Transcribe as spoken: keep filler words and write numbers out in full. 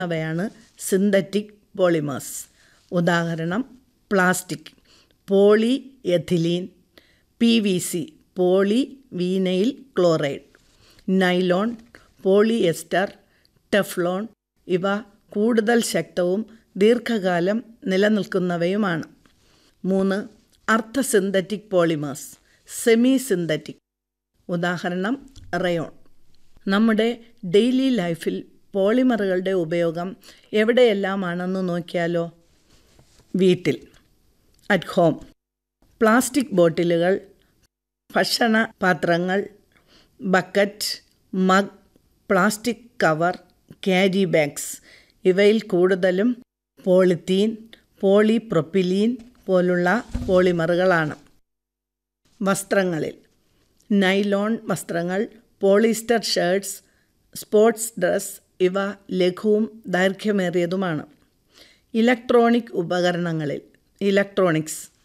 അവയാണ് synthetic polymers. ഉദാഹരണം plastic, poly ethylene, P V C, poly vinyl chloride, nylon, polyester, Teflon. ഇവ കൂടുതൽ ശക്തവും ദീർഘകാലം നിലനിൽക്കുന്നവയുമാണ്. മൂന്ന്. അർദ്ധ സിന്തറ്റിക് പോളിമേഴ്സ്, സെമി സിന്തറ്റിക്. ഉദാഹരണം റയോൺ. നമ്മുടെ ഡെയിലി ലൈഫിൽ പോളിമറുകളുടെ ഉപയോഗം എവിടെയെല്ലാമാണെന്ന് നോക്കിയാലോ. വീട്ടിൽ, അറ്റ് ഹോം, പ്ലാസ്റ്റിക് ബോട്ടിലുകൾ, ഭക്ഷണ പാത്രങ്ങൾ, bucket, mug, plastic cover, carry bags. ഇവയിൽ കൂടുതലും പോളിത്തീൻ, പോളിപ്രൊപ്പിലീൻ പോലുള്ള പോളിമറുകളാണ്. വസ്ത്രങ്ങളിൽ നൈലോൺ വസ്ത്രങ്ങൾ, പോളിസ്റ്റർ ഷർട്ട്സ്, സ്പോർട്സ് ഡ്രസ് ഇവ ലഘുവും ദൈർഘ്യമേറിയതുമാണ്. ഇലക്ട്രോണിക് ഉപകരണങ്ങളിൽ ഇലക്ട്രോണിക്സ്